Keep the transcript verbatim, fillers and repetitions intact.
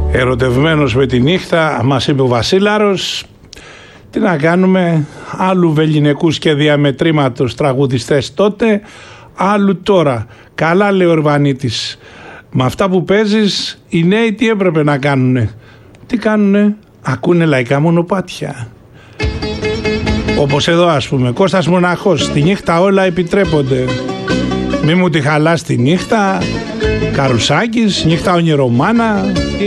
Ερωτευμένος με τη νύχτα, μας είπε ο Βασίλαρος. Τι να κάνουμε, άλλου βεληνικούς και διαμετρήματος τραγουδιστές τότε, άλλου τώρα. Καλά, λέει ο Ορβανίτης. Με αυτά που παίζεις, οι νέοι τι έπρεπε να κάνουνε? Τι κάνουνε? Ακούνε λαϊκά μονοπάτια. Όπως εδώ, ας πούμε, Κώστας Μοναχός, στη νύχτα όλα επιτρέπονται. Μη μου τη χαλάς τη νύχτα. Καρουσάκης, νύχτα ονειρομάνα.